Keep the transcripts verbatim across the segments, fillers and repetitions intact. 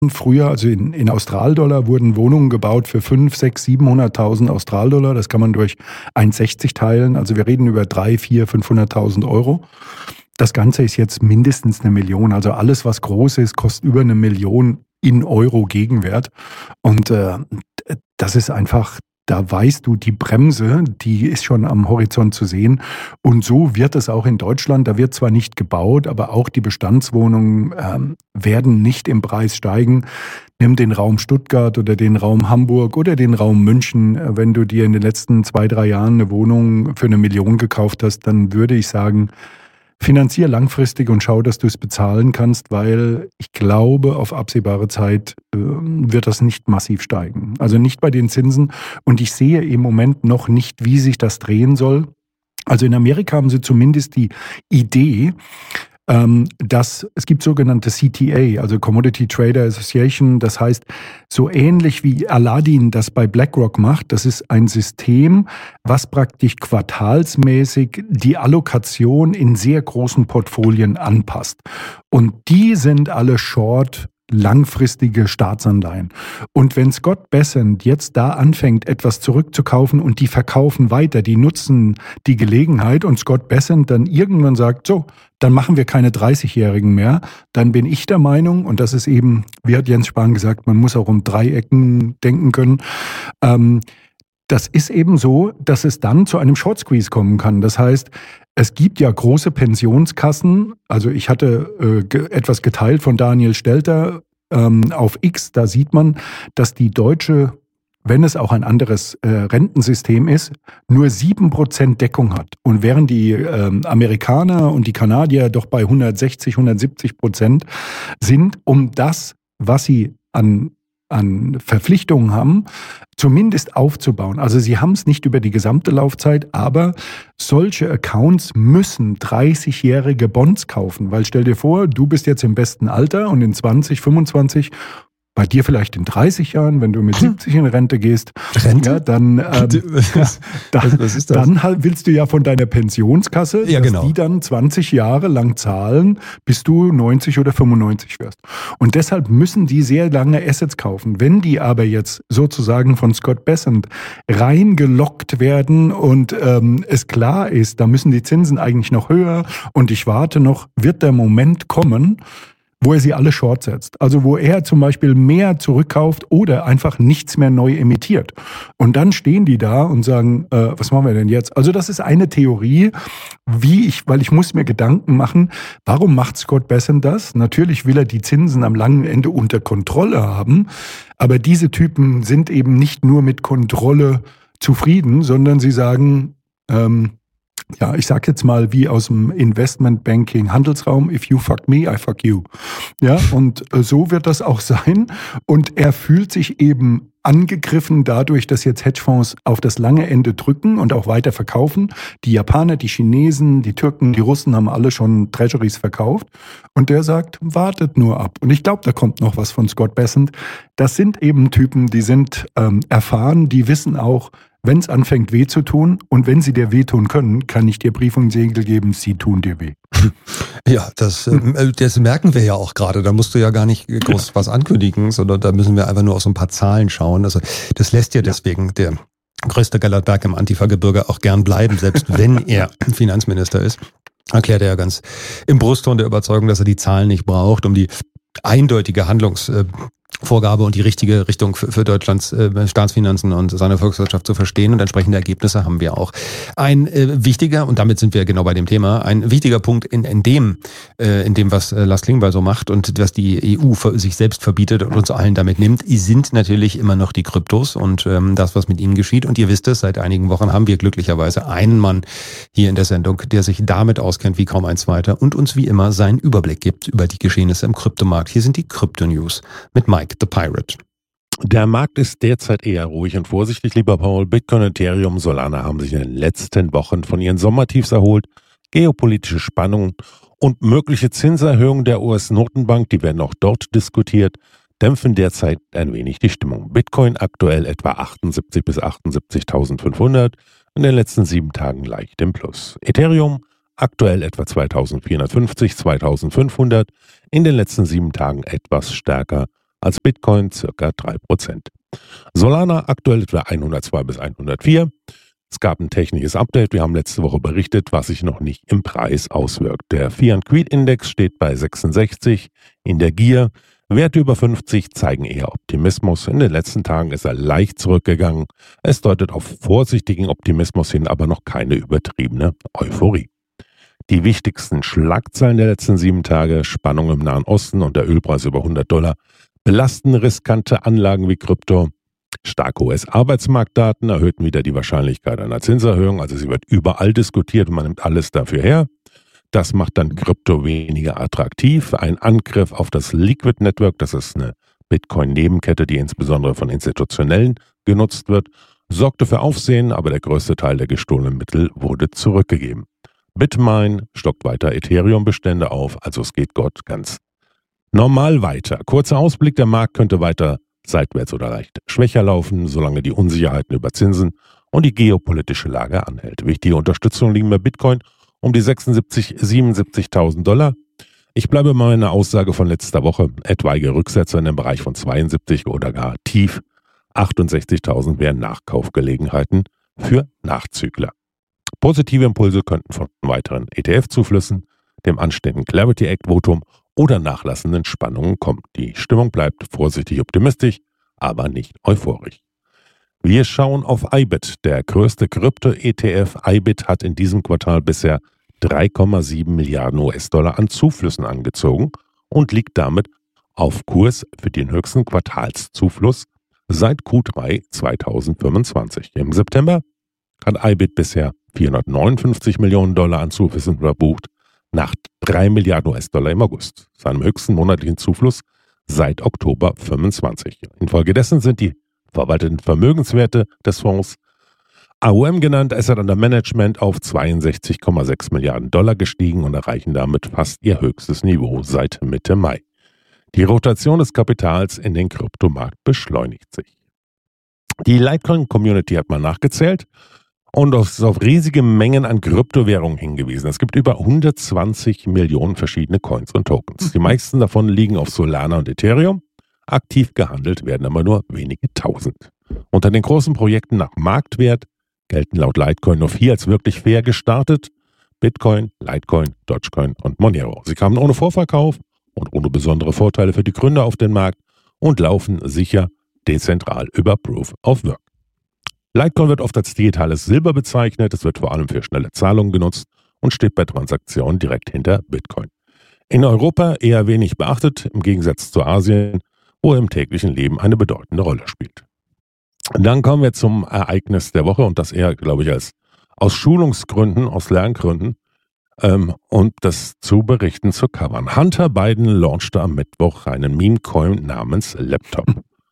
Früher, also in, in Australdollar, wurden Wohnungen gebaut für fünf, sechs, siebenhunderttausend Australdollar. Das kann man durch eins Komma sechzig teilen. Also wir reden über drei, vier, fünfhunderttausend Euro. Das Ganze ist jetzt mindestens eine Million. Also alles, was groß ist, kostet über eine Million in Euro Gegenwert. Und äh, das ist einfach, da weißt du, die Bremse, die ist schon am Horizont zu sehen. Und so wird es auch in Deutschland. Da wird zwar nicht gebaut, aber auch die Bestandswohnungen ähm, werden nicht im Preis steigen. Nimm den Raum Stuttgart oder den Raum Hamburg oder den Raum München. Wenn du dir in den letzten zwei, drei Jahren eine Wohnung für eine Million gekauft hast, dann würde ich sagen, finanzier langfristig und schau, dass du es bezahlen kannst, weil ich glaube, auf absehbare Zeit äh, wird das nicht massiv steigen. Also nicht bei den Zinsen. Und ich sehe im Moment noch nicht, wie sich das drehen soll. Also in Amerika haben sie zumindest die Idee, ähm, dass es gibt sogenannte C T A, also Commodity Trader Association. Das heißt, so ähnlich wie Aladdin das bei BlackRock macht, das ist ein System, was praktisch quartalsmäßig die Allokation in sehr großen Portfolien anpasst. Und die sind alle short langfristige Staatsanleihen. Und wenn Scott Bessent jetzt da anfängt, etwas zurückzukaufen und die verkaufen weiter, die nutzen die Gelegenheit und Scott Bessent dann irgendwann sagt, so, dann machen wir keine dreißigjährigen mehr, dann bin ich der Meinung, und das ist eben, wie hat Jens Spahn gesagt, man muss auch um Dreiecken denken können, ähm, das ist eben so, dass es dann zu einem Short Squeeze kommen kann. Das heißt, es gibt ja große Pensionskassen. Also ich hatte äh, ge- etwas geteilt von Daniel Stelter ähm, auf X. Da sieht man, dass die deutsche, wenn es auch ein anderes äh, Rentensystem ist, nur sieben Prozent Deckung hat. Und während die ähm, Amerikaner und die Kanadier doch bei hundertsechzig, hundertsiebzig Prozent sind, um das, was sie an an Verpflichtungen haben, zumindest aufzubauen. Also sie haben es nicht über die gesamte Laufzeit, aber solche Accounts müssen dreißigjährige Bonds kaufen, weil stell dir vor, du bist jetzt im besten Alter und in zwanzig, fünfundzwanzig, bei dir vielleicht in dreißig Jahren, wenn du mit siebzig in Rente gehst, Rente? Ja, dann, ähm, was, dann, was ist das? dann halt willst du ja von deiner Pensionskasse, Ja, dass genau. die dann zwanzig Jahre lang zahlen, bis du neunzig oder fünfundneunzig wirst. Und deshalb müssen die sehr lange Assets kaufen. Wenn die aber jetzt sozusagen von Scott Bessent reingelockt werden und ähm, es klar ist, da müssen die Zinsen eigentlich noch höher und ich warte noch, wird der Moment kommen, wo er sie alle short setzt. Also wo er zum Beispiel mehr zurückkauft oder einfach nichts mehr neu emittiert. Und dann stehen die da und sagen, äh, was machen wir denn jetzt? Also das ist eine Theorie, wie ich, weil ich muss mir Gedanken machen, warum macht Scott Bessent das? Natürlich will er die Zinsen am langen Ende unter Kontrolle haben, aber diese Typen sind eben nicht nur mit Kontrolle zufrieden, sondern sie sagen, ähm, ja, ich sag jetzt mal wie aus dem Investmentbanking Handelsraum, if you fuck me, I fuck you. Ja, und so wird das auch sein. Und er fühlt sich eben angegriffen dadurch, dass jetzt Hedgefonds auf das lange Ende drücken und auch weiter verkaufen. Die Japaner, die Chinesen, die Türken, die Russen haben alle schon Treasuries verkauft. Und der sagt, wartet nur ab. Und ich glaube, da kommt noch was von Scott Bessent. Das sind eben Typen, die sind ähm, erfahren, die wissen auch, wenn es anfängt weh zu tun und wenn sie dir wehtun können, kann ich dir Brief und Siegel geben, sie tun dir weh. Ja, das, äh, das merken wir ja auch gerade. Da musst du ja gar nicht groß was ankündigen, sondern da müssen wir einfach nur auf so ein paar Zahlen schauen. Also das lässt ja deswegen der größte Gallertberg im Antifa-Gebirge auch gern bleiben, selbst wenn er Finanzminister ist. Erklärt er ja ganz im Brustton der Überzeugung, dass er die Zahlen nicht braucht, um die eindeutige Handlungsvorgabe und die richtige Richtung für, für Deutschlands äh, Staatsfinanzen und seine Volkswirtschaft zu verstehen, und entsprechende Ergebnisse haben wir auch. Ein äh, wichtiger, und damit sind wir genau bei dem Thema, ein wichtiger Punkt in, in dem, äh, in dem, was äh, Lars Klingbeil so macht und was die E U für sich selbst verbietet und uns allen damit nimmt, sind natürlich immer noch die Kryptos und ähm, das, was mit ihnen geschieht. Und ihr wisst es, seit einigen Wochen haben wir glücklicherweise einen Mann hier in der Sendung, der sich damit auskennt wie kaum ein zweiter und uns wie immer seinen Überblick gibt über die Geschehnisse im Kryptomarkt. Hier sind die Krypto-News mit Mike the Pirate. Der Markt ist derzeit eher ruhig und vorsichtig, lieber Paul. Bitcoin, Ethereum, Solana haben sich in den letzten Wochen von ihren Sommertiefs erholt. Geopolitische Spannungen und mögliche Zinserhöhungen der U S-Notenbank, die werden auch dort diskutiert, dämpfen derzeit ein wenig die Stimmung. Bitcoin aktuell etwa achtundsiebzig bis achtundsiebzigtausendfünfhundert, in den letzten sieben Tagen leicht im Plus. Ethereum aktuell etwa zweitausendvierhundertfünfzig, zweitausendfünfhundert, in den letzten sieben Tagen etwas stärker als Bitcoin ca. drei Prozent. Solana aktuell etwa hundertzwei bis hundertvier. Es gab ein technisches Update. Wir haben letzte Woche berichtet, was sich noch nicht im Preis auswirkt. Der Fear and Greed Index steht bei sechsundsechzig. In der Gier Werte über fünfzig zeigen eher Optimismus. In den letzten Tagen ist er leicht zurückgegangen. Es deutet auf vorsichtigen Optimismus hin, aber noch keine übertriebene Euphorie. Die wichtigsten Schlagzeilen der letzten sieben Tage, Spannung im Nahen Osten und der Ölpreis über hundert Dollar, belasten riskante Anlagen wie Krypto. Starke U S-Arbeitsmarktdaten erhöhten wieder die Wahrscheinlichkeit einer Zinserhöhung. Also sie wird überall diskutiert und man nimmt alles dafür her. Das macht dann Krypto weniger attraktiv. Ein Angriff auf das Liquid Network, das ist eine Bitcoin-Nebenkette, die insbesondere von Institutionellen genutzt wird, sorgte für Aufsehen, aber der größte Teil der gestohlenen Mittel wurde zurückgegeben. Bitmain stockt weiter Ethereum-Bestände auf, also es geht Gott ganz normal weiter. Kurzer Ausblick, der Markt könnte weiter seitwärts oder leicht schwächer laufen, solange die Unsicherheiten über Zinsen und die geopolitische Lage anhält. Wichtige Unterstützung liegen bei Bitcoin um die sechsundsiebzig, siebenundsiebzigtausend Dollar. Ich bleibe bei meiner Aussage von letzter Woche. Etwaige Rücksetzer in dem Bereich von zweiundsiebzig oder gar tief achtundsechzigtausend wären Nachkaufgelegenheiten für Nachzügler. Positive Impulse könnten von weiteren E T F-Zuflüssen, dem anstehenden Clarity Act-Votum oder nachlassenden Spannungen kommen. Die Stimmung bleibt vorsichtig optimistisch, aber nicht euphorisch. Wir schauen auf I B I T. Der größte Krypto-E T F I B I T hat in diesem Quartal bisher drei Komma sieben Milliarden U S-Dollar an Zuflüssen angezogen und liegt damit auf Kurs für den höchsten Quartalszufluss seit Q drei zweitausendfünfundzwanzig. Im September hat I B I T bisher vierhundertneunundfünfzig Millionen Dollar an Zuflüssen verbucht, nach drei Milliarden U S-Dollar im August, seinem höchsten monatlichen Zufluss seit Oktober fünfundzwanzig. Infolgedessen sind die verwalteten Vermögenswerte des Fonds A U M genannt, Asset Under Management, auf zweiundsechzig Komma sechs Milliarden Dollar gestiegen und erreichen damit fast ihr höchstes Niveau seit Mitte Mai. Die Rotation des Kapitals in den Kryptomarkt beschleunigt sich. Die Litecoin-Community hat mal nachgezählt und auf, auf riesige Mengen an Kryptowährungen hingewiesen. Es gibt über hundertzwanzig Millionen verschiedene Coins und Tokens. Die meisten davon liegen auf Solana und Ethereum. Aktiv gehandelt werden aber nur wenige Tausend. Unter den großen Projekten nach Marktwert gelten laut Litecoin nur vier als wirklich fair gestartet: Bitcoin, Litecoin, Dogecoin und Monero. Sie kamen ohne Vorverkauf und ohne besondere Vorteile für die Gründer auf den Markt und laufen sicher dezentral über Proof of Work. Litecoin wird oft als digitales Silber bezeichnet. Es wird vor allem für schnelle Zahlungen genutzt und steht bei Transaktionen direkt hinter Bitcoin. In Europa eher wenig beachtet, im Gegensatz zu Asien, wo er im täglichen Leben eine bedeutende Rolle spielt. Dann kommen wir zum Ereignis der Woche und das eher, glaube ich, als aus Schulungsgründen, aus Lerngründen ähm, und das zu berichten zu covern. Hunter Biden launchte am Mittwoch einen Meme-Coin namens Laptop.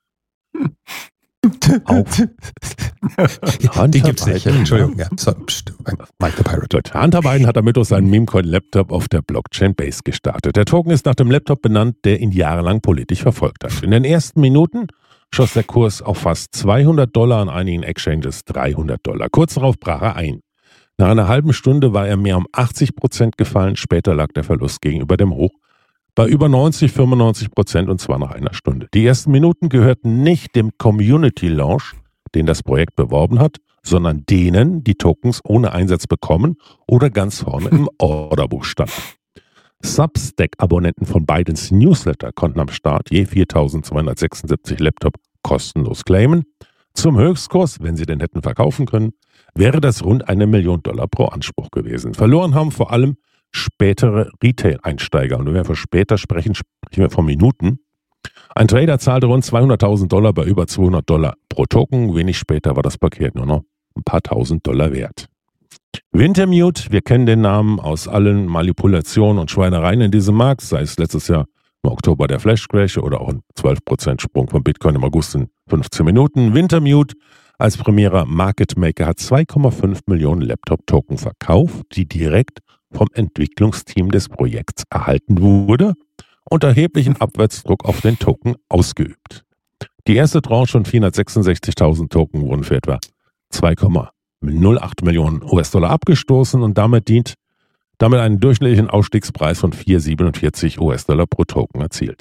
Auf Die gibt's nicht. Entschuldigung. Ja. So, pst, Mike the Pirate. Hunter Biden hat am Mittwoch seinen Meme-Coin-Laptop auf der Blockchain Base gestartet. Der Token ist nach dem Laptop benannt, der ihn jahrelang politisch verfolgt hat. In den ersten Minuten schoss der Kurs auf fast zweihundert Dollar, an einigen Exchanges dreihundert Dollar. Kurz darauf brach er ein. Nach einer halben Stunde war er mehr um achtzig Prozent gefallen. Später lag der Verlust gegenüber dem Hoch bei über neunzig, fünfundneunzig Prozent und zwar nach einer Stunde. Die ersten Minuten gehörten nicht dem Community Launch, den das Projekt beworben hat, sondern denen, die Tokens ohne Einsatz bekommen oder ganz vorne im Orderbuch standen. Substack-Abonnenten von Bidens Newsletter konnten am Start je viertausendzweihundertsechsundsiebzig Laptop kostenlos claimen. Zum Höchstkurs, wenn sie den hätten verkaufen können, wäre das rund eine Million Dollar pro Anspruch gewesen. Verloren haben vor allem spätere Retail-Einsteiger. Und wenn wir von später sprechen, sprechen wir von Minuten. Ein Trader zahlte rund zweihunderttausend Dollar bei über zweihundert Dollar pro Token. Wenig später war das Paket nur noch ein paar tausend Dollar wert. Wintermute, wir kennen den Namen aus allen Manipulationen und Schweinereien in diesem Markt, sei es letztes Jahr im Oktober der Flash-Crash oder auch ein zwölf Prozent Sprung von Bitcoin im August in fünfzehn Minuten. Wintermute als primärer Market Maker hat zwei Komma fünf Millionen Laptop-Token verkauft, die direkt vom Entwicklungsteam des Projekts erhalten wurde und erheblichen Abwärtsdruck auf den Token ausgeübt. Die erste Tranche von vierhundertsechsundsechzigtausend Token wurden für etwa zwei Komma null acht Millionen U S-Dollar abgestoßen und damit dient damit einen durchschnittlichen Ausstiegspreis von vier Komma siebenundvierzig U S-Dollar pro Token erzielt.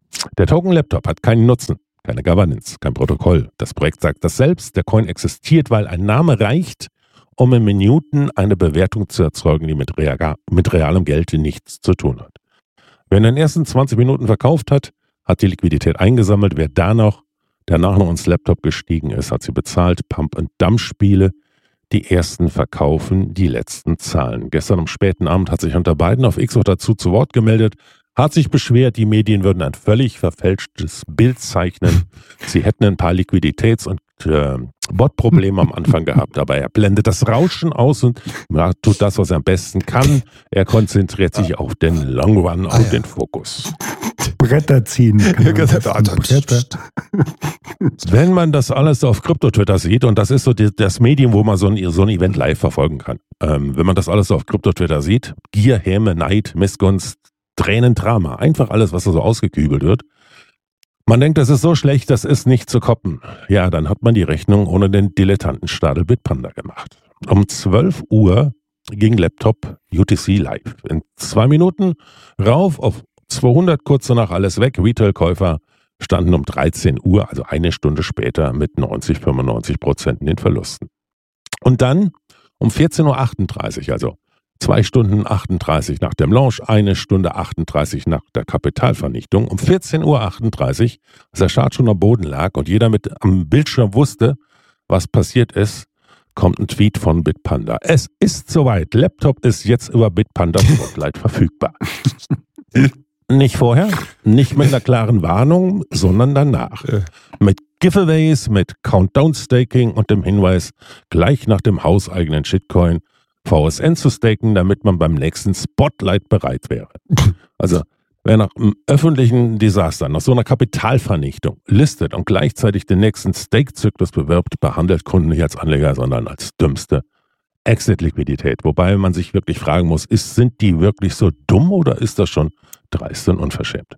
Der Token-Laptop hat keinen Nutzen, keine Governance, kein Protokoll. Das Projekt sagt das selbst. Der Coin existiert, weil ein Name reicht, um in Minuten eine Bewertung zu erzeugen, die mit, real, mit realem Geld nichts zu tun hat. Wer in den ersten zwanzig Minuten verkauft hat, hat die Liquidität eingesammelt. Wer da noch, danach noch ins Laptop gestiegen ist, hat sie bezahlt. Pump-and-Dump-Spiele. Die ersten verkaufen, die letzten zahlen. Gestern am späten Abend hat sich Hunter Biden auf X auch dazu zu Wort gemeldet, hat sich beschwert, die Medien würden ein völlig verfälschtes Bild zeichnen. Sie hätten ein paar Liquiditäts- und äh, Bot-Probleme am Anfang gehabt, aber er blendet das Rauschen aus und ja, tut das, was er am besten kann. Er konzentriert sich auf den Long Run, auf ah, ja. den Fokus. Bretter ziehen. Bretter. Wenn man das alles auf Krypto-Twitter sieht, und das ist so die, das Medium, wo man so ein, so ein Event live verfolgen kann, ähm, wenn man das alles auf Krypto-Twitter sieht, Gier, Häme, Neid, Missgunst, Tränen, Drama, einfach alles, was da so ausgekübelt wird. Man denkt, das ist so schlecht, das ist nicht zu koppen. Ja, dann hat man die Rechnung ohne den Dilettantenstadel Bitpanda gemacht. Um zwölf Uhr ging Laptop U T C live. In zwei Minuten rauf auf zweihundert, kurz danach alles weg. Retail-Käufer standen um dreizehn Uhr, also eine Stunde später, mit neunzig, fünfundneunzig Prozent in den Verlusten. Und dann um vierzehn Uhr achtunddreißig, also zwei Stunden achtunddreißig nach dem Launch, eine Stunde achtunddreißig nach der Kapitalvernichtung. Um vierzehn Uhr achtunddreißig, als der Chart schon am Boden lag und jeder mit am Bildschirm wusste, was passiert ist, kommt ein Tweet von Bitpanda. Es ist soweit. Laptop ist jetzt über Bitpanda Spotlight verfügbar. Nicht vorher, nicht mit einer klaren Warnung, sondern danach. Mit Giveaways, mit Countdown-Staking und dem Hinweis, gleich nach dem hauseigenen Shitcoin V S N zu staken, damit man beim nächsten Spotlight bereit wäre. Also wer nach einem öffentlichen Desaster, nach so einer Kapitalvernichtung listet und gleichzeitig den nächsten Stake-Zyklus bewirbt, behandelt Kunden nicht als Anleger, sondern als dümmste Exit-Liquidität. Wobei man sich wirklich fragen muss, ist, sind die wirklich so dumm oder ist das schon dreist und unverschämt?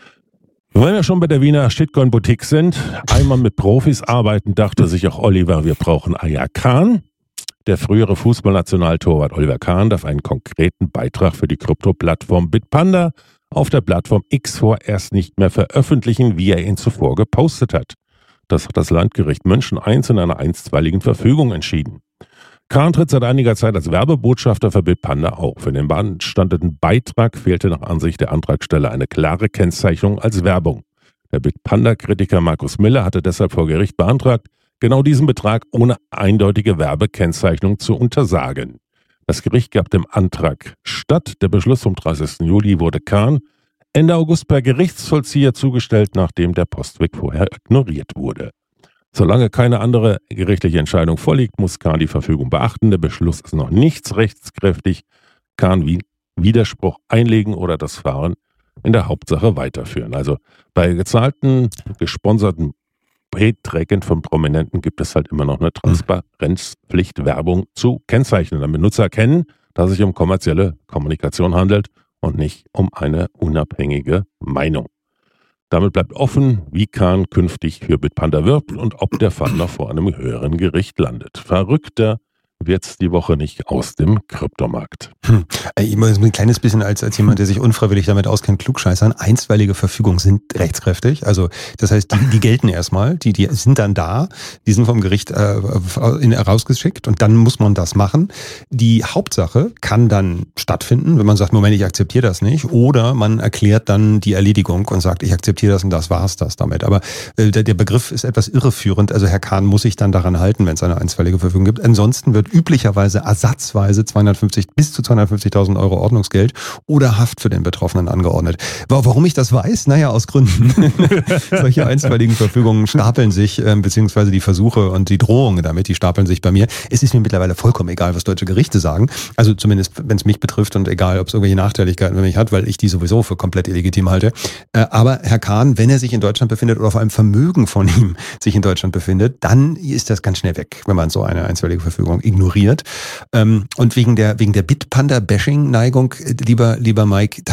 Wenn wir schon bei der Wiener Shitcoin-Boutique sind, einmal mit Profis arbeiten, dachte sich auch Oliver, wir brauchen Aya Khan. Der frühere Fußballnationaltorwart Oliver Kahn darf einen konkreten Beitrag für die Krypto-Plattform Bitpanda auf der Plattform X vorerst nicht mehr veröffentlichen, wie er ihn zuvor gepostet hat. Das hat das Landgericht München eins in einer einstweiligen Verfügung entschieden. Kahn tritt seit einiger Zeit als Werbebotschafter für Bitpanda auf. Für den beanstandeten Beitrag fehlte nach Ansicht der Antragsteller eine klare Kennzeichnung als Werbung. Der Bitpanda-Kritiker Markus Miller hatte deshalb vor Gericht beantragt, genau diesen Betrag ohne eindeutige Werbekennzeichnung zu untersagen. Das Gericht gab dem Antrag statt. Der Beschluss vom dreißigsten Juli wurde Kahn Ende August per Gerichtsvollzieher zugestellt, nachdem der Postweg vorher ignoriert wurde. Solange keine andere gerichtliche Entscheidung vorliegt, muss Kahn die Verfügung beachten. Der Beschluss ist noch nicht rechtskräftig. Kahn wie Widerspruch einlegen oder das Verfahren in der Hauptsache weiterführen. Also bei gezahlten, gesponserten Beiträgen von Prominenten gibt es halt immer noch eine Transparenzpflicht, Werbung zu kennzeichnen, damit Nutzer erkennen, dass es sich um kommerzielle Kommunikation handelt und nicht um eine unabhängige Meinung. Damit bleibt offen, wie Kahn künftig für Bitpanda wirbt und ob der Fall noch vor einem höheren Gericht landet. Verrückter wird's die Woche nicht aus dem Kryptomarkt. Hm. Ich muss ein kleines bisschen als, als jemand, der sich unfreiwillig damit auskennt, klugscheißern. Einstweilige Verfügungen sind rechtskräftig. Also das heißt, die, die gelten erstmal, die, die sind dann da, die sind vom Gericht äh, in, rausgeschickt und dann muss man das machen. Die Hauptsache kann dann stattfinden, wenn man sagt, Moment, ich akzeptiere das nicht, oder man erklärt dann die Erledigung und sagt, ich akzeptiere das und das war's das damit. Aber äh, der, der Begriff ist etwas irreführend. Also Herr Kahn muss sich dann daran halten, wenn es eine einstweilige Verfügung gibt. Ansonsten wird üblicherweise ersatzweise zweihundertfünfzig bis zu zweihundertfünfzigtausend Euro Ordnungsgeld oder Haft für den Betroffenen angeordnet. Warum ich das weiß? Naja, aus Gründen. Solche einstweiligen Verfügungen stapeln sich, äh, beziehungsweise die Versuche und die Drohungen damit, die stapeln sich bei mir. Es ist mir mittlerweile vollkommen egal, was deutsche Gerichte sagen. Also zumindest, wenn es mich betrifft und egal, ob es irgendwelche Nachteiligkeiten für mich hat, weil ich die sowieso für komplett illegitim halte. Äh, aber Herr Kahn, wenn er sich in Deutschland befindet oder vor allem Vermögen von ihm sich in Deutschland befindet, dann ist das ganz schnell weg, wenn man so eine einstweilige Verfügung ignoriert. Und wegen der, wegen der Bitpanda-Bashing-Neigung, lieber, lieber Mike, da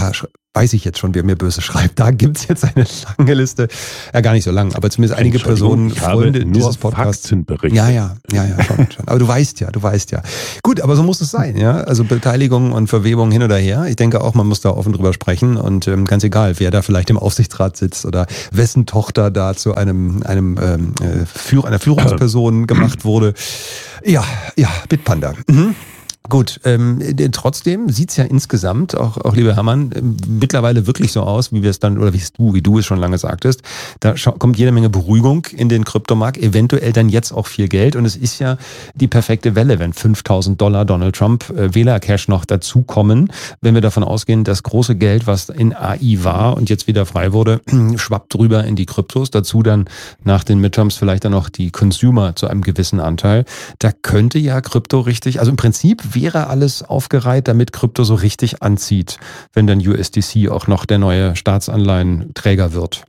weiß ich jetzt schon, wer mir böse schreibt. Da gibt's jetzt eine lange Liste. Ja, gar nicht so lang, aber zumindest einige Personen, ich Freunde habe dieses Podcasts. Faktenberichte. Ja, ja, ja, ja, schon, schon. Aber du weißt ja, du weißt ja. Gut, aber so muss es sein, ja. Also Beteiligung und Verwebung hin oder her. Ich denke auch, man muss da offen drüber sprechen und ähm, ganz egal, wer da vielleicht im Aufsichtsrat sitzt oder wessen Tochter da zu einem, einem ähm, äh, Führ- einer Führungsperson gemacht wurde. Ja, ja, Bitpanda. Mhm. Gut, ähm, trotzdem sieht's ja insgesamt, auch, auch lieber Hermann, äh, mittlerweile wirklich so aus, wie wir es dann, oder wie du, wie du es schon lange sagtest, da scha- kommt jede Menge Beruhigung in den Kryptomarkt, eventuell dann jetzt auch viel Geld und es ist ja die perfekte Welle, wenn fünftausend Dollar Donald Trump äh, Wählercash noch dazukommen, wenn wir davon ausgehen, das große Geld, was in A I war und jetzt wieder frei wurde, schwappt drüber in die Kryptos, dazu dann nach den Midterms vielleicht dann noch die Consumer zu einem gewissen Anteil, da könnte ja Krypto richtig, also im Prinzip wäre alles aufgereiht, damit Krypto so richtig anzieht, wenn dann U S D C auch noch der neue Staatsanleihenträger wird.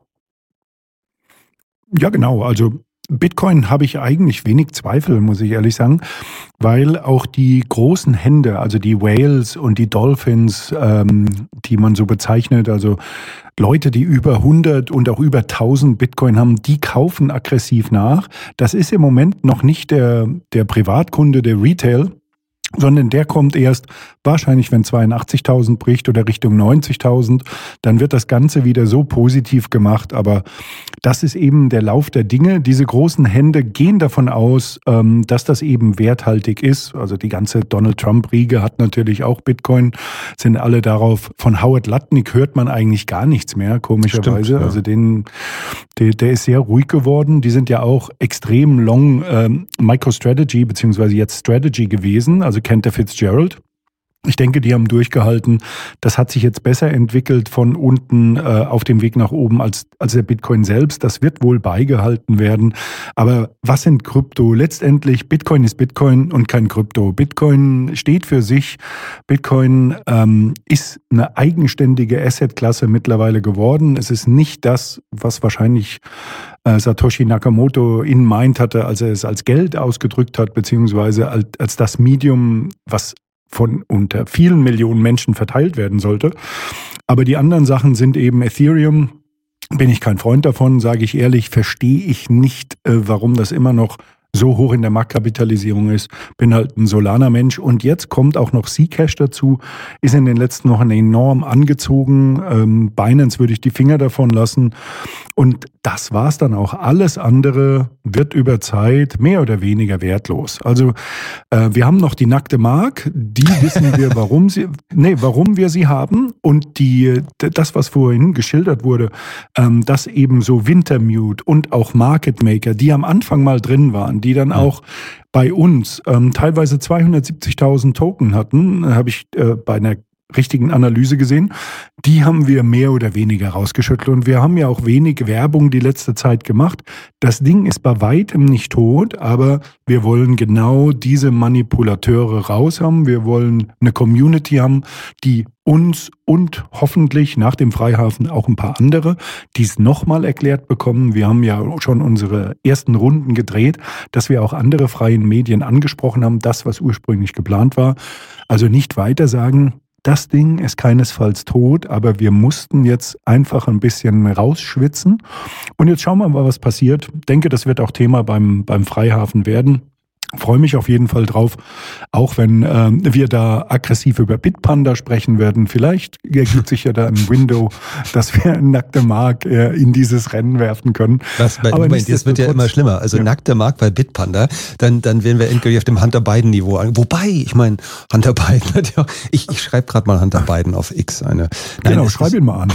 Ja, genau. Also Bitcoin habe ich eigentlich wenig Zweifel, muss ich ehrlich sagen, weil auch die großen Hände, also die Whales und die Dolphins, ähm, die man so bezeichnet, also Leute, die über hundert und auch über tausend Bitcoin haben, die kaufen aggressiv nach. Das ist im Moment noch nicht der, der Privatkunde, der Retail, sondern der kommt erst wahrscheinlich, wenn zweiundachtzigtausend bricht oder Richtung neunzigtausend, dann wird das Ganze wieder so positiv gemacht. Aber das ist eben der Lauf der Dinge. Diese großen Hände gehen davon aus, dass das eben werthaltig ist. Also die ganze Donald Trump-Riege hat natürlich auch Bitcoin, sind alle darauf. Von Howard Lutnick hört man eigentlich gar nichts mehr, komischerweise. Stimmt, ja. Also den, der, der ist sehr ruhig geworden. Die sind ja auch extrem long ähm, MicroStrategy beziehungsweise jetzt Strategy gewesen, also Cantor Fitzgerald. Ich denke, die haben durchgehalten. Das hat sich jetzt besser entwickelt von unten äh, auf dem Weg nach oben als, als der Bitcoin selbst. Das wird wohl beigehalten werden. Aber was sind Krypto? Letztendlich, Bitcoin ist Bitcoin und kein Krypto. Bitcoin steht für sich. Bitcoin ähm, ist eine eigenständige Assetklasse mittlerweile geworden. Es ist nicht das, was wahrscheinlich äh, Satoshi Nakamoto in Mind hatte, als er es als Geld ausgedrückt hat, beziehungsweise als, als das Medium, was von unter vielen Millionen Menschen verteilt werden sollte. Aber die anderen Sachen sind eben Ethereum. Bin ich kein Freund davon, sage ich ehrlich, verstehe ich nicht, warum das immer noch so hoch in der Marktkapitalisierung ist. Bin halt ein Solana-Mensch. Und jetzt kommt auch noch Zcash dazu. Ist in den letzten Wochen enorm angezogen. Ähm, Binance würde ich die Finger davon lassen. Und das war's dann auch. Alles andere wird über Zeit mehr oder weniger wertlos. Also äh, wir haben noch die nackte Mark. Die wissen wir, warum sie, nee, warum wir sie haben. Und die, das, was vorhin geschildert wurde, ähm, dass eben so Wintermute und auch Market Maker, die am Anfang mal drin waren, die dann auch bei uns ähm, teilweise zweihundertsiebzigtausend Token hatten, habe ich äh, bei einer richtigen Analyse gesehen, die haben wir mehr oder weniger rausgeschüttelt. Und wir haben ja auch wenig Werbung die letzte Zeit gemacht. Das Ding ist bei weitem nicht tot, aber wir wollen genau diese Manipulateure raus haben. Wir wollen eine Community haben, die uns und hoffentlich nach dem Freihafen auch ein paar andere, die es nochmal erklärt bekommen. Wir haben ja schon unsere ersten Runden gedreht, dass wir auch andere freien Medien angesprochen haben, das, was ursprünglich geplant war. Also nicht weiter sagen, das Ding ist keinesfalls tot, aber wir mussten jetzt einfach ein bisschen rausschwitzen. Und jetzt schauen wir mal, was passiert. Ich denke, das wird auch Thema beim, beim Freihafen werden. Freue mich auf jeden Fall drauf, auch wenn äh, wir da aggressiv über Bitpanda sprechen werden. Vielleicht ergibt sich ja da ein Window, dass wir nackte Mark äh, in dieses Rennen werfen können. Das, bei, Aber Moment, das wird ja immer schlimmer. Also ja. Nackte Mark bei Bitpanda, dann, dann wären wir endgültig auf dem Hunter Biden-Niveau an. Wobei, ich meine, Hunter Biden hat ja, ich, ich schreibe gerade mal Hunter Biden auf X. Eine, nein, genau, schreib ihn mal an.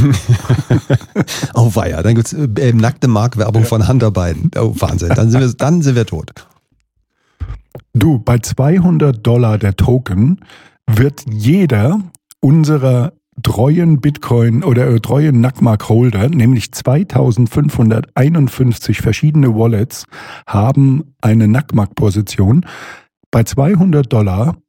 Oh weia, dann gibt's äh, nackte Mark-Werbung ja. von Hunter Biden. Oh Wahnsinn, dann sind wir, dann sind wir tot. Du, bei zweihundert Dollar der Token wird jeder unserer treuen Bitcoin oder äh, treuen Nackmark-Holder, nämlich zweitausendfünfhunderteinundfünfzig verschiedene Wallets, haben eine Nackmark-Position. Bei zweihundert Dollar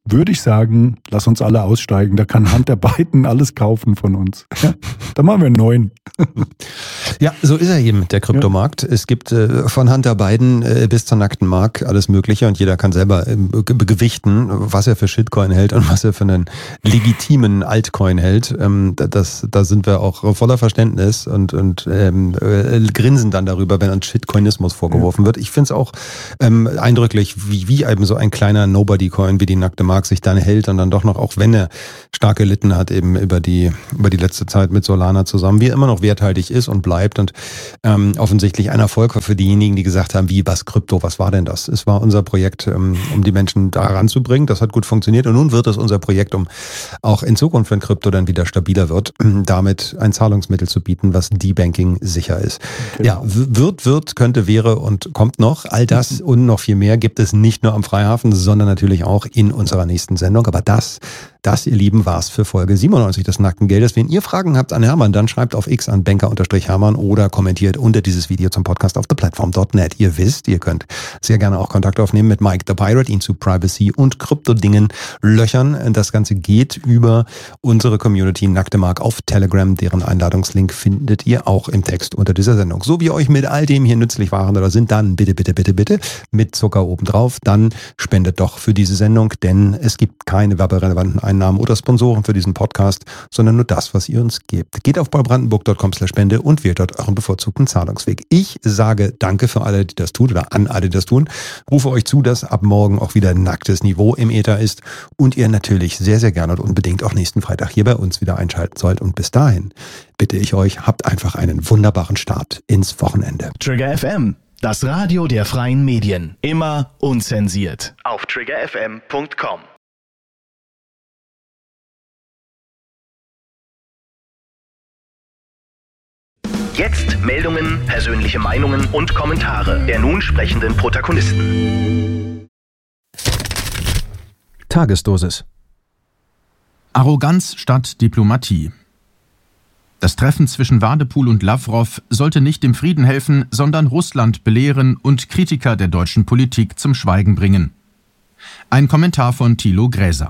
würde ich sagen, lass uns alle aussteigen. Da kann Hunter Biden alles kaufen von uns. Ja, da machen wir einen neuen. Ja, so ist er eben, der Kryptomarkt. Ja. Es gibt äh, von Hunter Biden äh, bis zur nackten Mark alles Mögliche und jeder kann selber äh, gewichten, was er für Shitcoin hält und was er für einen legitimen Altcoin hält. Ähm, das, da sind wir auch voller Verständnis und, und ähm, äh, grinsen dann darüber, wenn uns Shitcoinismus vorgeworfen ja. wird. Ich finde es auch ähm, eindrücklich, wie, wie eben so ein kleiner Nobody-Coin wie die nackte Mark sich dann hält und dann doch noch, auch wenn er stark gelitten hat, eben über die, über die letzte Zeit mit Solana zusammen, wie er immer noch werthaltig ist und bleibt und ähm, offensichtlich ein Erfolg war für diejenigen, die gesagt haben, wie, was Krypto, was war denn das? Es war unser Projekt, ähm, um die Menschen da ranzubringen, das hat gut funktioniert und nun wird es unser Projekt, um auch in Zukunft, wenn Krypto dann wieder stabiler wird, damit ein Zahlungsmittel zu bieten, was Debanking sicher ist. Genau. Ja, wird, wird, könnte, wäre und kommt noch. All das und noch viel mehr gibt es nicht nur am Freihafen, sondern natürlich auch in unserer nächsten Sendung. Aber das, das, ihr Lieben, war's für Folge siebenundneunzig des Nackten Geldes. Wenn ihr Fragen habt an Hermann, dann schreibt auf X an banker-hermann oder kommentiert unter dieses Video zum Podcast auf theplatform punkt net. Ihr wisst, ihr könnt sehr gerne auch Kontakt aufnehmen mit Mike the Pirate, ihn zu Privacy und Krypto-Dingen löchern. Das Ganze geht über unsere Community Nackte Mark auf Telegram. Deren Einladungslink findet ihr auch im Text unter dieser Sendung. So wie euch mit all dem hier nützlich waren oder sind, dann bitte, bitte, bitte, bitte mit Zucker obendrauf. Dann spendet doch für diese Sendung, denn es gibt keine werberelevanten Einnahmen oder Sponsoren für diesen Podcast, sondern nur das, was ihr uns gebt. Geht auf paulbrandenburg punkt com slash spende und wählt dort euren bevorzugten Zahlungsweg. Ich sage danke für alle, die das tun oder an alle, die das tun. Rufe euch zu, dass ab morgen auch wieder nacktes Niveau im Äther ist und ihr natürlich sehr, sehr gerne und unbedingt auch nächsten Freitag hier bei uns wieder einschalten sollt. Und bis dahin bitte ich euch, habt einfach einen wunderbaren Start ins Wochenende. Trigger F M, das Radio der freien Medien. Immer unzensiert. Auf trigger f m punkt com. Jetzt Meldungen, persönliche Meinungen und Kommentare der nun sprechenden Protagonisten. Tagesdosis. Arroganz statt Diplomatie. Das Treffen zwischen Wadepool und Lavrov sollte nicht dem Frieden helfen, sondern Russland belehren und Kritiker der deutschen Politik zum Schweigen bringen. Ein Kommentar von Thilo Gräser.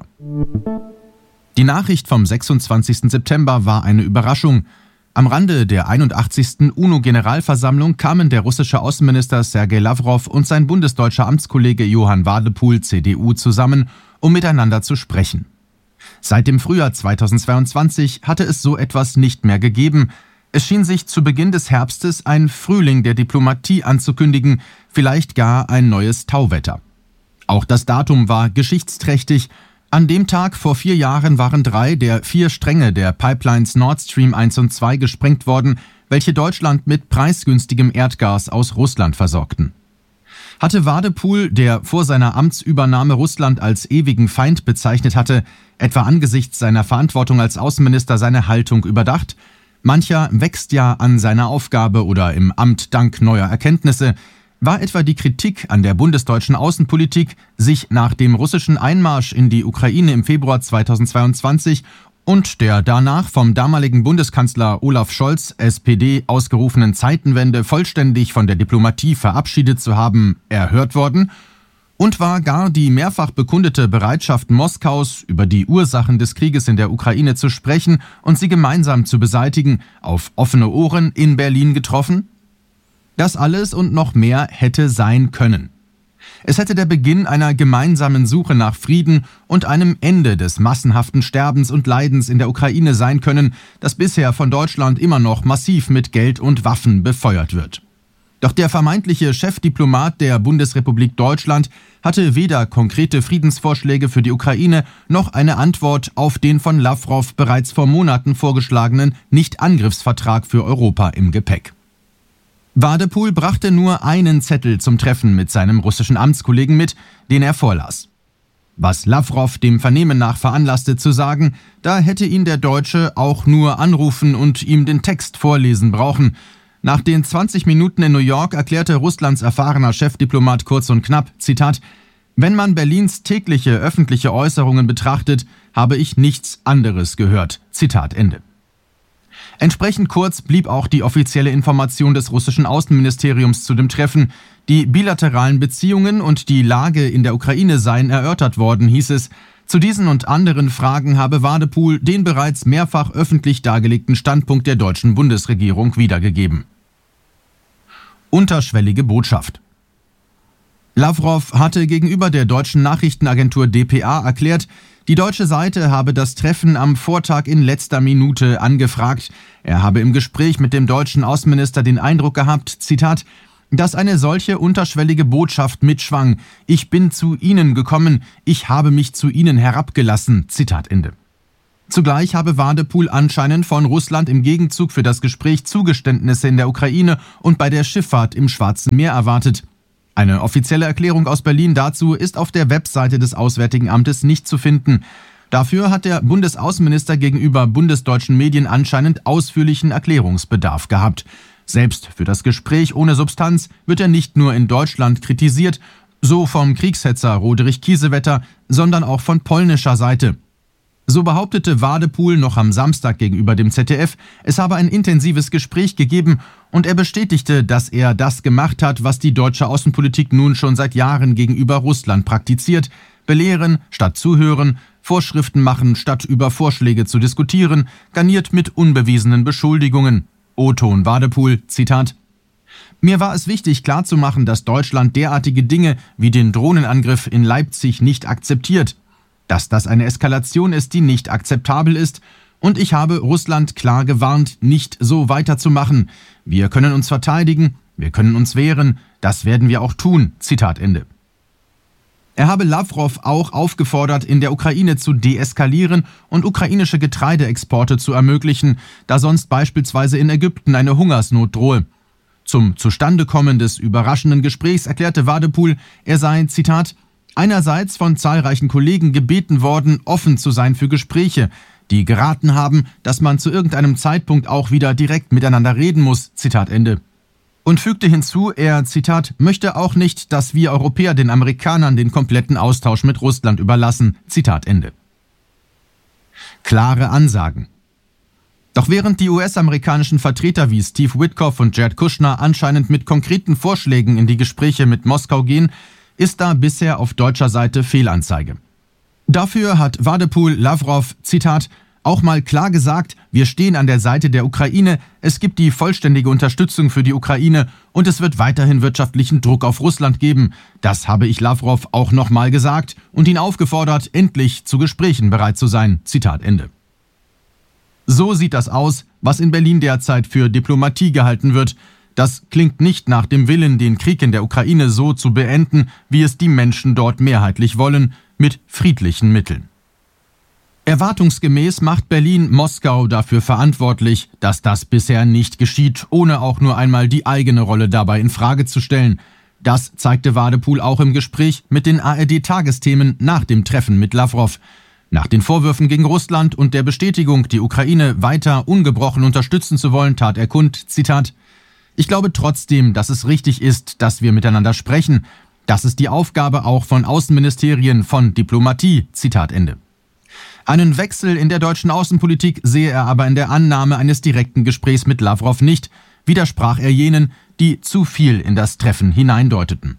Die Nachricht vom sechsundzwanzigsten September war eine Überraschung. Am Rande der einundachtzigsten UNO-Generalversammlung kamen der russische Außenminister Sergei Lavrov und sein bundesdeutscher Amtskollege Johann Wadepool, C D U, zusammen, um miteinander zu sprechen. Seit dem Frühjahr zweitausendzweiundzwanzig hatte es so etwas nicht mehr gegeben. Es schien sich zu Beginn des Herbstes ein Frühling der Diplomatie anzukündigen, vielleicht gar ein neues Tauwetter. Auch das Datum war geschichtsträchtig. An dem Tag vor vier Jahren waren drei der vier Stränge der Pipelines Nord Stream eins und zwei gesprengt worden, welche Deutschland mit preisgünstigem Erdgas aus Russland versorgten. Hatte Wadepool, der vor seiner Amtsübernahme Russland als ewigen Feind bezeichnet hatte, etwa angesichts seiner Verantwortung als Außenminister seine Haltung überdacht? Mancher wächst ja an seiner Aufgabe oder im Amt dank neuer Erkenntnisse. War etwa die Kritik an der bundesdeutschen Außenpolitik, sich nach dem russischen Einmarsch in die Ukraine im Februar zweitausendzweiundzwanzig und der danach vom damaligen Bundeskanzler Olaf Scholz, S P D, ausgerufenen Zeitenwende vollständig von der Diplomatie verabschiedet zu haben, erhört worden? Und war gar die mehrfach bekundete Bereitschaft Moskaus, über die Ursachen des Krieges in der Ukraine zu sprechen und sie gemeinsam zu beseitigen, auf offene Ohren in Berlin getroffen? Das alles und noch mehr hätte sein können. Es hätte der Beginn einer gemeinsamen Suche nach Frieden und einem Ende des massenhaften Sterbens und Leidens in der Ukraine sein können, das bisher von Deutschland immer noch massiv mit Geld und Waffen befeuert wird. Doch der vermeintliche Chefdiplomat der Bundesrepublik Deutschland hatte weder konkrete Friedensvorschläge für die Ukraine noch eine Antwort auf den von Lavrov bereits vor Monaten vorgeschlagenen Nicht-Angriffsvertrag für Europa im Gepäck. Wadepool brachte nur einen Zettel zum Treffen mit seinem russischen Amtskollegen mit, den er vorlas. Was Lavrov dem Vernehmen nach veranlasste zu sagen, da hätte ihn der Deutsche auch nur anrufen und ihm den Text vorlesen brauchen. Nach den zwanzig Minuten in New York erklärte Russlands erfahrener Chefdiplomat kurz und knapp, Zitat, »Wenn man Berlins tägliche öffentliche Äußerungen betrachtet, habe ich nichts anderes gehört.« Zitat Ende. Entsprechend kurz blieb auch die offizielle Information des russischen Außenministeriums zu dem Treffen. Die bilateralen Beziehungen und die Lage in der Ukraine seien erörtert worden, hieß es. Zu diesen und anderen Fragen habe Wadepool den bereits mehrfach öffentlich dargelegten Standpunkt der deutschen Bundesregierung wiedergegeben. Unterschwellige Botschaft. Lavrov hatte gegenüber der deutschen Nachrichtenagentur D P A erklärt, die deutsche Seite habe das Treffen am Vortag in letzter Minute angefragt. Er habe im Gespräch mit dem deutschen Außenminister den Eindruck gehabt, Zitat, dass eine solche unterschwellige Botschaft mitschwang. Ich bin zu Ihnen gekommen, ich habe mich zu Ihnen herabgelassen. Zitat Ende. Zugleich habe Wadepool anscheinend von Russland im Gegenzug für das Gespräch Zugeständnisse in der Ukraine und bei der Schifffahrt im Schwarzen Meer erwartet. Eine offizielle Erklärung aus Berlin dazu ist auf der Webseite des Auswärtigen Amtes nicht zu finden. Dafür hat der Bundesaußenminister gegenüber bundesdeutschen Medien anscheinend ausführlichen Erklärungsbedarf gehabt. Selbst für das Gespräch ohne Substanz wird er nicht nur in Deutschland kritisiert, so vom Kriegshetzer Roderich Kiesewetter, sondern auch von polnischer Seite. So behauptete Wadepool noch am Samstag gegenüber dem Z D F, es habe ein intensives Gespräch gegeben und er bestätigte, dass er das gemacht hat, was die deutsche Außenpolitik nun schon seit Jahren gegenüber Russland praktiziert: belehren statt zuhören, Vorschriften machen statt über Vorschläge zu diskutieren, garniert mit unbewiesenen Beschuldigungen. O-Ton Wadepool, Zitat: Mir war es wichtig klarzumachen, dass Deutschland derartige Dinge wie den Drohnenangriff in Leipzig nicht akzeptiert, dass das eine Eskalation ist, die nicht akzeptabel ist, und ich habe Russland klar gewarnt, nicht so weiterzumachen. Wir können uns verteidigen, wir können uns wehren, das werden wir auch tun. Zitat Ende. Er habe Lavrov auch aufgefordert, in der Ukraine zu deeskalieren und ukrainische Getreideexporte zu ermöglichen, da sonst beispielsweise in Ägypten eine Hungersnot drohe. Zum Zustandekommen des überraschenden Gesprächs erklärte Wadepool, er sei, Zitat, einerseits von zahlreichen Kollegen gebeten worden, offen zu sein für Gespräche, die geraten haben, dass man zu irgendeinem Zeitpunkt auch wieder direkt miteinander reden muss, Zitat Ende. Und fügte hinzu, er, Zitat, möchte auch nicht, dass wir Europäer den Amerikanern den kompletten Austausch mit Russland überlassen, Zitat Ende. Klare Ansagen. Doch während die U S-amerikanischen Vertreter wie Steve Witkoff und Jared Kushner anscheinend mit konkreten Vorschlägen in die Gespräche mit Moskau gehen, ist da bisher auf deutscher Seite Fehlanzeige. Dafür hat Wadepool Lavrov, Zitat, auch mal klar gesagt, wir stehen an der Seite der Ukraine, es gibt die vollständige Unterstützung für die Ukraine und es wird weiterhin wirtschaftlichen Druck auf Russland geben. Das habe ich Lavrov auch nochmal gesagt und ihn aufgefordert, endlich zu Gesprächen bereit zu sein. Zitat Ende. So sieht das aus, was in Berlin derzeit für Diplomatie gehalten wird. Das klingt nicht nach dem Willen, den Krieg in der Ukraine so zu beenden, wie es die Menschen dort mehrheitlich wollen, mit friedlichen Mitteln. Erwartungsgemäß macht Berlin Moskau dafür verantwortlich, dass das bisher nicht geschieht, ohne auch nur einmal die eigene Rolle dabei in Frage zu stellen. Das zeigte Wadepool auch im Gespräch mit den A R D-Tagesthemen nach dem Treffen mit Lavrov. Nach den Vorwürfen gegen Russland und der Bestätigung, die Ukraine weiter ungebrochen unterstützen zu wollen, tat er kund, Zitat, ich glaube trotzdem, dass es richtig ist, dass wir miteinander sprechen. Das ist die Aufgabe auch von Außenministerien, von Diplomatie. Zitat Ende. Einen Wechsel in der deutschen Außenpolitik sehe er aber in der Annahme eines direkten Gesprächs mit Lavrov nicht, widersprach er jenen, die zu viel in das Treffen hineindeuteten.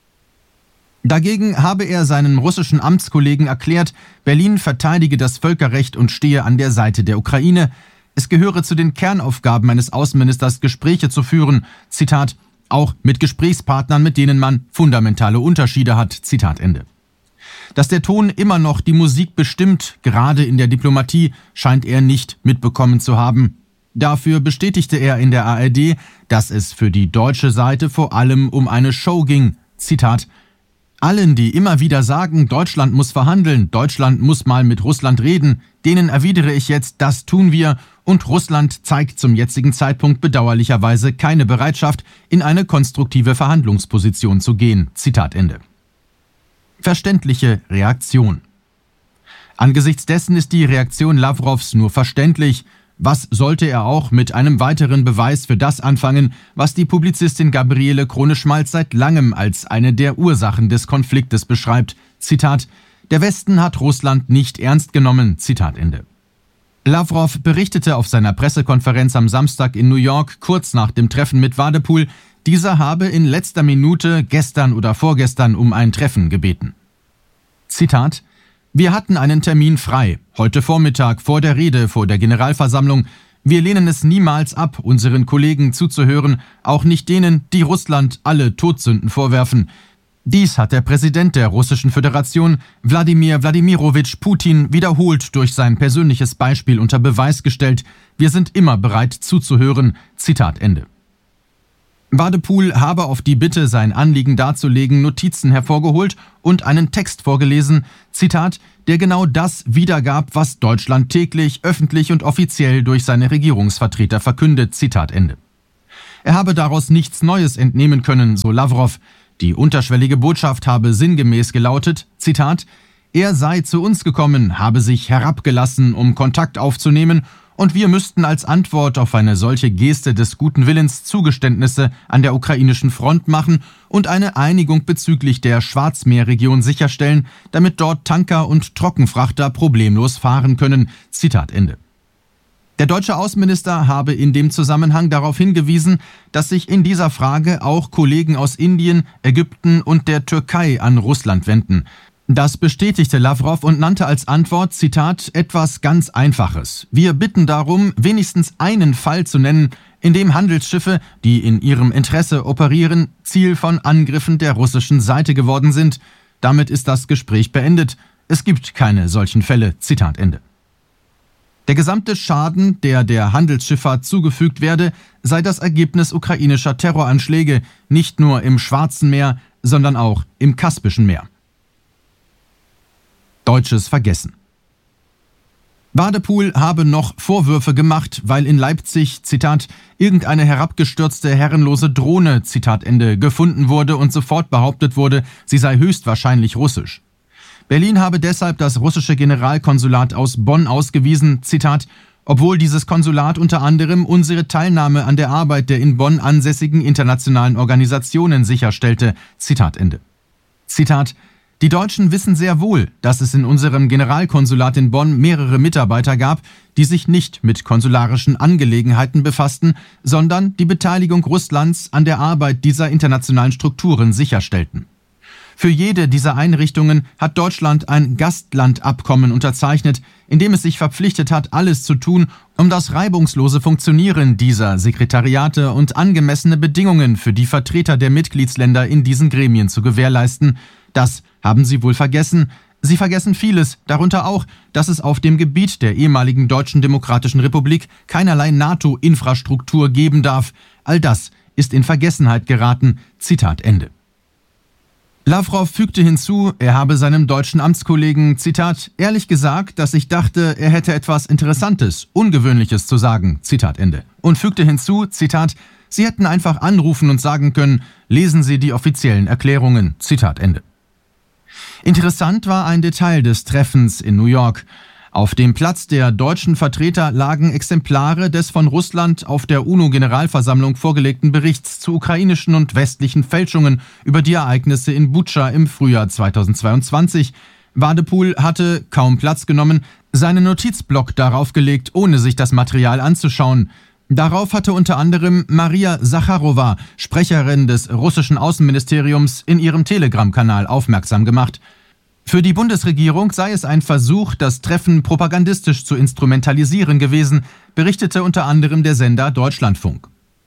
Dagegen habe er seinen russischen Amtskollegen erklärt, Berlin verteidige das Völkerrecht und stehe an der Seite der Ukraine. Es gehöre zu den Kernaufgaben eines Außenministers, Gespräche zu führen, Zitat, auch mit Gesprächspartnern, mit denen man fundamentale Unterschiede hat, Zitat Ende. Dass der Ton immer noch die Musik bestimmt, gerade in der Diplomatie, scheint er nicht mitbekommen zu haben. Dafür bestätigte er in der A R D, dass es für die deutsche Seite vor allem um eine Show ging, Zitat, allen, die immer wieder sagen, Deutschland muss verhandeln, Deutschland muss mal mit Russland reden, denen erwidere ich jetzt, das tun wir und Russland zeigt zum jetzigen Zeitpunkt bedauerlicherweise keine Bereitschaft, in eine konstruktive Verhandlungsposition zu gehen. Zitat Ende. Verständliche Reaktion. Angesichts dessen ist die Reaktion Lavrovs nur verständlich. Was sollte er auch mit einem weiteren Beweis für das anfangen, was die Publizistin Gabriele Krone-Schmalz seit langem als eine der Ursachen des Konfliktes beschreibt? Zitat, der Westen hat Russland nicht ernst genommen. Zitat Ende. Lavrov berichtete auf seiner Pressekonferenz am Samstag in New York kurz nach dem Treffen mit Wadepool, dieser habe in letzter Minute gestern oder vorgestern um ein Treffen gebeten. Zitat, Wir hatten einen Termin frei, heute Vormittag vor der Rede vor der Generalversammlung. Wir lehnen es niemals ab, unseren Kollegen zuzuhören, auch nicht denen, die Russland alle Todsünden vorwerfen. Dies hat der Präsident der Russischen Föderation, Wladimir Wladimirowitsch Putin, wiederholt durch sein persönliches Beispiel unter Beweis gestellt. Wir sind immer bereit zuzuhören. Zitat Ende. Wadepool habe auf die Bitte, sein Anliegen darzulegen, Notizen hervorgeholt und einen Text vorgelesen, Zitat, der genau das wiedergab, was Deutschland täglich, öffentlich und offiziell durch seine Regierungsvertreter verkündet. Zitat Ende. Er habe daraus nichts Neues entnehmen können, so Lavrov. Die unterschwellige Botschaft habe sinngemäß gelautet, Zitat, er sei zu uns gekommen, habe sich herabgelassen, um Kontakt aufzunehmen, und wir müssten als Antwort auf eine solche Geste des guten Willens Zugeständnisse an der ukrainischen Front machen und eine Einigung bezüglich der Schwarzmeerregion sicherstellen, damit dort Tanker und Trockenfrachter problemlos fahren können. Zitat Ende. Der deutsche Außenminister habe in dem Zusammenhang darauf hingewiesen, dass sich in dieser Frage auch Kollegen aus Indien, Ägypten und der Türkei an Russland wenden. Das bestätigte Lavrov und nannte als Antwort, Zitat, etwas ganz Einfaches. Wir bitten darum, wenigstens einen Fall zu nennen, in dem Handelsschiffe, die in ihrem Interesse operieren, Ziel von Angriffen der russischen Seite geworden sind. Damit ist das Gespräch beendet. Es gibt keine solchen Fälle. Zitat Ende. Der gesamte Schaden, der der Handelsschifffahrt zugefügt werde, sei das Ergebnis ukrainischer Terroranschläge, nicht nur im Schwarzen Meer, sondern auch im Kaspischen Meer. Deutsches Vergessen. Wadepool habe noch Vorwürfe gemacht, weil in Leipzig, Zitat, irgendeine herabgestürzte herrenlose Drohne, Zitat Ende, gefunden wurde und sofort behauptet wurde, sie sei höchstwahrscheinlich russisch. Berlin habe deshalb das russische Generalkonsulat aus Bonn ausgewiesen, Zitat, obwohl dieses Konsulat unter anderem unsere Teilnahme an der Arbeit der in Bonn ansässigen internationalen Organisationen sicherstellte, Zitat Ende. Zitat, die Deutschen wissen sehr wohl, dass es in unserem Generalkonsulat in Bonn mehrere Mitarbeiter gab, die sich nicht mit konsularischen Angelegenheiten befassten, sondern die Beteiligung Russlands an der Arbeit dieser internationalen Strukturen sicherstellten. Für jede dieser Einrichtungen hat Deutschland ein Gastlandabkommen unterzeichnet, in dem es sich verpflichtet hat, alles zu tun, um das reibungslose Funktionieren dieser Sekretariate und angemessene Bedingungen für die Vertreter der Mitgliedsländer in diesen Gremien zu gewährleisten. Das haben Sie wohl vergessen. Sie vergessen vieles, darunter auch, dass es auf dem Gebiet der ehemaligen Deutschen Demokratischen Republik keinerlei NATO-Infrastruktur geben darf. All das ist in Vergessenheit geraten. Zitat Ende. Lavrov fügte hinzu, er habe seinem deutschen Amtskollegen, Zitat, ehrlich gesagt, dass ich dachte, er hätte etwas Interessantes, Ungewöhnliches zu sagen, Zitat Ende. Und fügte hinzu, Zitat, Sie hätten einfach anrufen und sagen können, lesen Sie die offiziellen Erklärungen, Zitat Ende. Interessant war ein Detail des Treffens in New York. Auf dem Platz der deutschen Vertreter lagen Exemplare des von Russland auf der UNO-Generalversammlung vorgelegten Berichts zu ukrainischen und westlichen Fälschungen über die Ereignisse in Butscha im Frühjahr zweitausendzweiundzwanzig. Wadepool hatte, kaum Platz genommen, seinen Notizblock darauf gelegt, ohne sich das Material anzuschauen. Darauf hatte unter anderem Maria Sacharowa, Sprecherin des russischen Außenministeriums, in ihrem Telegram-Kanal aufmerksam gemacht. Für die Bundesregierung sei es ein Versuch, das Treffen propagandistisch zu instrumentalisieren gewesen, berichtete unter anderem der Sender Deutschlandfunk.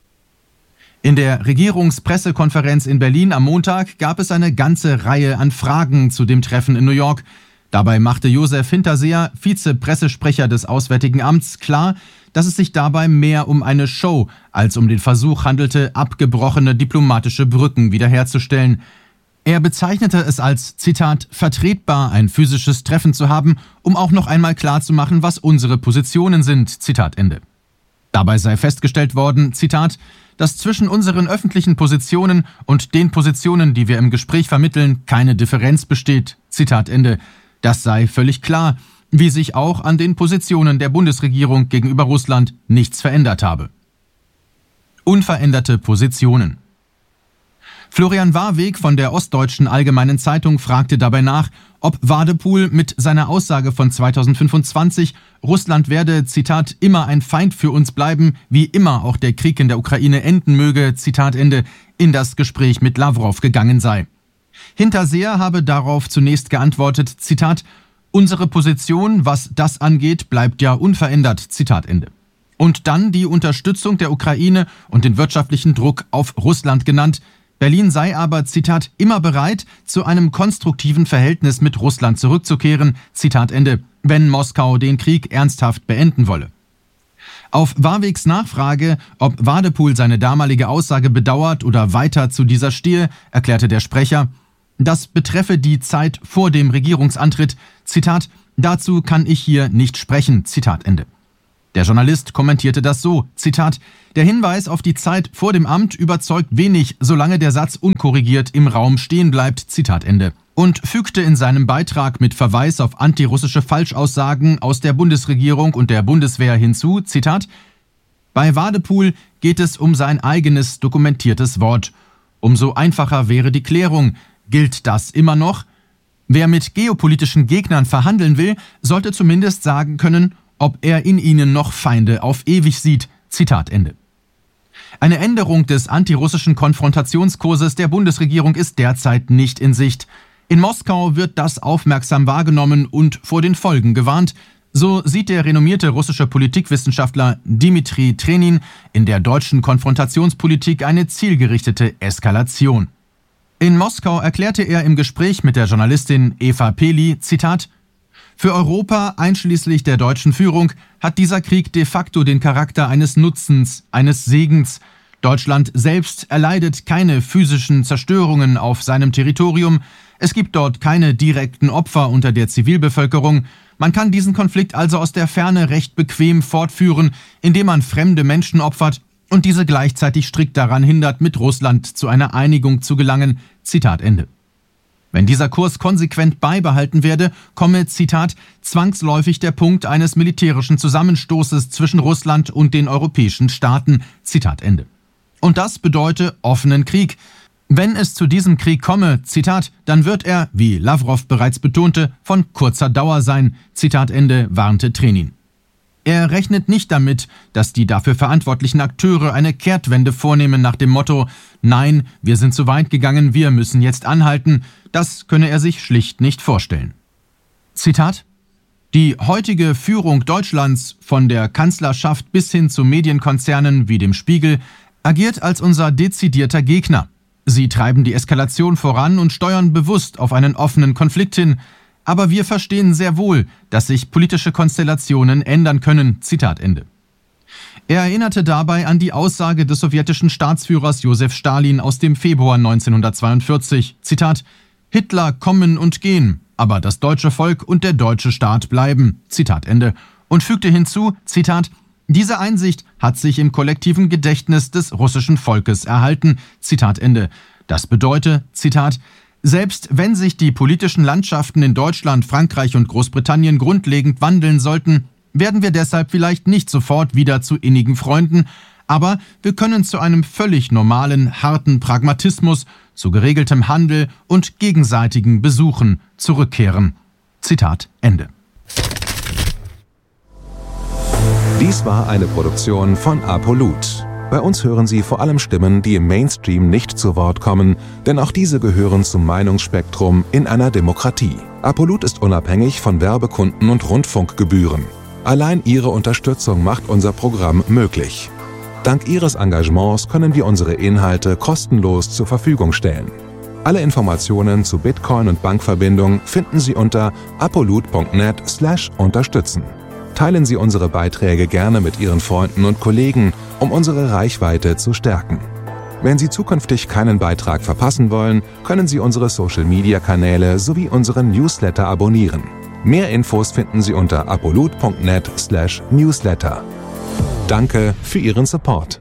In der Regierungspressekonferenz in Berlin am Montag gab es eine ganze Reihe an Fragen zu dem Treffen in New York. Dabei machte Josef Hinterseher, Vizepressesprecher des Auswärtigen Amts, klar, dass es sich dabei mehr um eine Show als um den Versuch handelte, abgebrochene diplomatische Brücken wiederherzustellen. Er bezeichnete es als, Zitat, vertretbar, ein physisches Treffen zu haben, um auch noch einmal klarzumachen, was unsere Positionen sind, Zitat Ende. Dabei sei festgestellt worden, Zitat, dass zwischen unseren öffentlichen Positionen und den Positionen, die wir im Gespräch vermitteln, keine Differenz besteht, Zitat Ende. Das sei völlig klar, wie sich auch an den Positionen der Bundesregierung gegenüber Russland nichts verändert habe. Unveränderte Positionen. Florian Warweg von der Ostdeutschen Allgemeinen Zeitung fragte dabei nach, ob Wadepool mit seiner Aussage von zweitausendfünfundzwanzig, Russland werde, Zitat, immer ein Feind für uns bleiben, wie immer auch der Krieg in der Ukraine enden möge, Zitat Ende, in das Gespräch mit Lavrov gegangen sei. Hinterseher habe darauf zunächst geantwortet, Zitat, Unsere Position, was das angeht, bleibt ja unverändert. Zitat Ende. Und dann die Unterstützung der Ukraine und den wirtschaftlichen Druck auf Russland genannt. Berlin sei aber, Zitat, immer bereit, zu einem konstruktiven Verhältnis mit Russland zurückzukehren, Zitat Ende, wenn Moskau den Krieg ernsthaft beenden wolle. Auf Warwigs Nachfrage, ob Wadepool seine damalige Aussage bedauert oder weiter zu dieser stehe, erklärte der Sprecher, das betreffe die Zeit vor dem Regierungsantritt, Zitat, dazu kann ich hier nicht sprechen, Zitat Ende. Der Journalist kommentierte das so, Zitat, der Hinweis auf die Zeit vor dem Amt überzeugt wenig, solange der Satz unkorrigiert im Raum stehen bleibt, Zitat Ende. Und fügte in seinem Beitrag mit Verweis auf antirussische Falschaussagen aus der Bundesregierung und der Bundeswehr hinzu, Zitat, bei Wadepool geht es um sein eigenes dokumentiertes Wort. Umso einfacher wäre die Klärung. Gilt das immer noch? Wer mit geopolitischen Gegnern verhandeln will, sollte zumindest sagen können, ob er in ihnen noch Feinde auf ewig sieht. Zitat Ende. Eine Änderung des antirussischen Konfrontationskurses der Bundesregierung ist derzeit nicht in Sicht. In Moskau wird das aufmerksam wahrgenommen und vor den Folgen gewarnt. So sieht der renommierte russische Politikwissenschaftler Dmitri Trenin in der deutschen Konfrontationspolitik eine zielgerichtete Eskalation. In Moskau erklärte er im Gespräch mit der Journalistin Eva Peli, Zitat, für Europa, einschließlich der deutschen Führung, hat dieser Krieg de facto den Charakter eines Nutzens, eines Segens. Deutschland selbst erleidet keine physischen Zerstörungen auf seinem Territorium. Es gibt dort keine direkten Opfer unter der Zivilbevölkerung. Man kann diesen Konflikt also aus der Ferne recht bequem fortführen, indem man fremde Menschen opfert und diese gleichzeitig strikt daran hindert, mit Russland zu einer Einigung zu gelangen. Zitat Ende. Wenn dieser Kurs konsequent beibehalten werde, komme, Zitat, zwangsläufig der Punkt eines militärischen Zusammenstoßes zwischen Russland und den europäischen Staaten. Zitat Ende. Und das bedeute offenen Krieg. Wenn es zu diesem Krieg komme, Zitat, dann wird er, wie Lavrov bereits betonte, von kurzer Dauer sein. Zitat Ende, warnte Trenin. Er rechnet nicht damit, dass die dafür verantwortlichen Akteure eine Kehrtwende vornehmen nach dem Motto, nein, wir sind zu weit gegangen, wir müssen jetzt anhalten. Das könne er sich schlicht nicht vorstellen. Zitat: Die heutige Führung Deutschlands, von der Kanzlerschaft bis hin zu Medienkonzernen wie dem Spiegel, agiert als unser dezidierter Gegner. Sie treiben die Eskalation voran und steuern bewusst auf einen offenen Konflikt hin. Aber wir verstehen sehr wohl, dass sich politische Konstellationen ändern können. Zitat Ende. Er erinnerte dabei an die Aussage des sowjetischen Staatsführers Josef Stalin aus dem Februar neunzehnhundertzweiundvierzig. Zitat: Hitler kommen und gehen, aber das deutsche Volk und der deutsche Staat bleiben. Zitat Ende. Und fügte hinzu, Zitat, diese Einsicht hat sich im kollektiven Gedächtnis des russischen Volkes erhalten. Zitat Ende. Das bedeute, Zitat, selbst wenn sich die politischen Landschaften in Deutschland, Frankreich und Großbritannien grundlegend wandeln sollten, werden wir deshalb vielleicht nicht sofort wieder zu innigen Freunden, aber wir können zu einem völlig normalen, harten Pragmatismus, zu geregeltem Handel und gegenseitigen Besuchen zurückkehren. Zitat Ende. Dies war eine Produktion von Apolut. Bei uns hören Sie vor allem Stimmen, die im Mainstream nicht zu Wort kommen, denn auch diese gehören zum Meinungsspektrum in einer Demokratie. Apolut ist unabhängig von Werbekunden und Rundfunkgebühren. Allein Ihre Unterstützung macht unser Programm möglich. Dank Ihres Engagements können wir unsere Inhalte kostenlos zur Verfügung stellen. Alle Informationen zu Bitcoin und Bankverbindung finden Sie unter apolut punkt net slash unterstützen. Teilen Sie unsere Beiträge gerne mit Ihren Freunden und Kollegen, um unsere Reichweite zu stärken. Wenn Sie zukünftig keinen Beitrag verpassen wollen, können Sie unsere Social-Media-Kanäle sowie unseren Newsletter abonnieren. Mehr Infos finden Sie unter apolut punkt net slash newsletter. Danke für Ihren Support.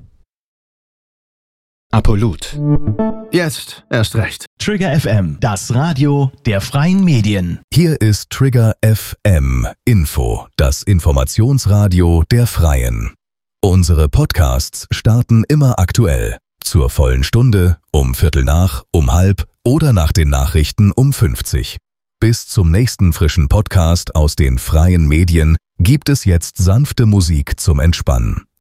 Apolut. Jetzt erst recht. Trigger F M, das Radio der freien Medien. Hier ist Trigger F M Info, das Informationsradio der Freien. Unsere Podcasts starten immer aktuell. Zur vollen Stunde, um Viertel nach, um halb oder nach den Nachrichten um fünfzig. Bis zum nächsten frischen Podcast aus den freien Medien gibt es jetzt sanfte Musik zum Entspannen.